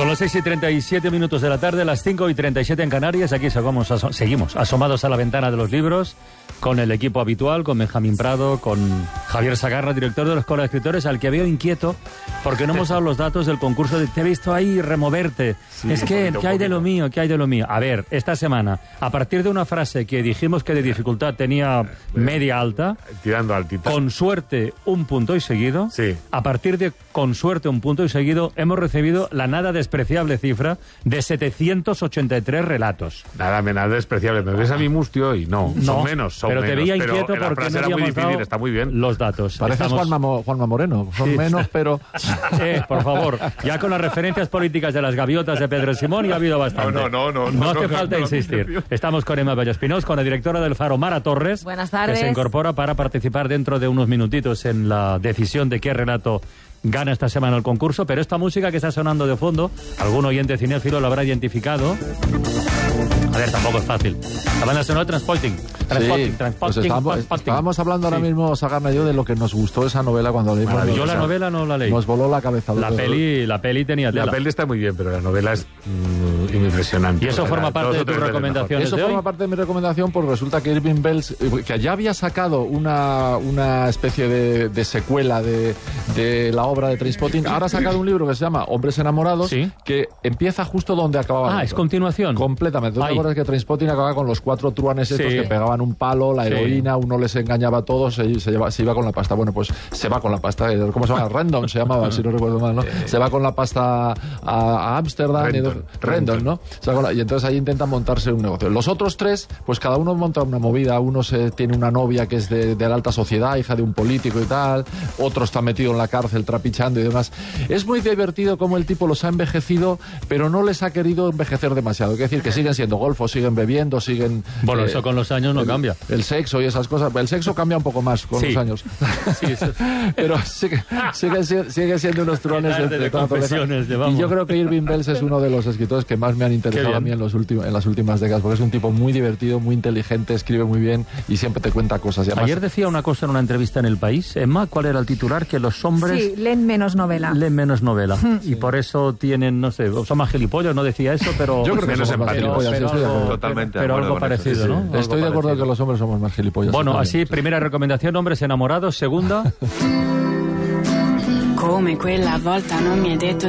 Son las 6:37 de la tarde, las 5:37 en Canarias. Aquí seguimos asomados a la ventana de los libros con el equipo habitual, con Benjamín Prado, con Javier Sagarra, director de la Escuela de Escritores, al que veo inquieto porque no hemos dado los datos del concurso. Te he visto ahí removerte. Sí, es que, ¿qué hay de lo mío? ¿Qué hay de lo mío? A ver, esta semana, a partir de una frase que dijimos que de dificultad tenía media alta, tirando altita, con suerte un punto y seguido, sí. A partir de con suerte un punto y seguido, hemos recibido la nada despreciable cifra de 783 relatos. Nada despreciable. ¿Me ves a mi mustio? Y no, son menos. Pero te veía inquieto porque no era muy difícil, está muy bien. Los datos. Pareces Juanma Moreno. Son menos, pero... por favor, ya con las referencias políticas de las gaviotas de Pedro Simón ya ha habido bastante. No hace falta insistir. Estamos con Emma Bello-Espinós, con la directora del Faro, Mara Torres. Buenas tardes. Que se incorpora para participar dentro de unos minutitos en la decisión de qué relato gana esta semana el concurso. Pero esta música que está sonando de fondo, algún oyente cinéfilo lo habrá identificado. A ver, tampoco es fácil. La banda sonora Transporting. Pues estábamos hablando ahora mismo, Sagarna y yo, de lo que nos gustó esa novela cuando leímos. Yo la novela no la leí. Nos voló la cabeza. La peli tenía tela. La peli está muy bien, pero la novela es impresionante. Y eso forma parte de tu recomendación. Eso forma parte de mi recomendación, porque resulta que Irving Welsh, que ya había sacado una especie de secuela de la obra de Trainspotting, ahora ha sacado un libro que se llama Hombres enamorados, ¿sí? Que empieza justo donde acababa. Es continuación. Completamente. ¿Tú te acuerdas que Trainspotting acababa con los 4 truanes estos que pegaban un palo, la heroína, uno les engañaba a todos, se iba con la pasta? Bueno, pues se va con la pasta. ¿Cómo se llama? Rendon se llamaba, si no recuerdo mal, ¿no? Se va con la pasta a Ámsterdam. Rendon, ¿no? Y entonces ahí intentan montarse un negocio. Los otros 3, pues cada uno monta una movida. Uno tiene una novia que es de la alta sociedad, hija de un político y tal. Otro está metido en la cárcel trapichando y demás. Es muy divertido cómo el tipo los ha envejecido, pero no les ha querido envejecer demasiado. Es decir, que siguen siendo golfos, siguen bebiendo, siguen... Bueno, eso con los años no cambia. El sexo y esas cosas. El sexo cambia un poco más con los años. Sí, eso. Pero sigue siendo unos truones de confesiones. Y yo creo que Irving Welsh es uno de los escritores que más me han interesado a mí en las últimas décadas, porque es un tipo muy divertido, muy inteligente, escribe muy bien y siempre te cuenta cosas. Y además, ayer decía una cosa en una entrevista en El País, Emma, ¿cuál era el titular? Que los hombres... Sí, leen menos novela. Y por eso tienen, no sé, son más gilipollas, no decía eso, pero... Yo creo que somos más gilipollas. Pero algo parecido, ¿no? Estoy de acuerdo que los hombres somos más gilipollas. Bueno, así, primera recomendación, Hombres enamorados. Segunda... Come quella volta non mi hai detto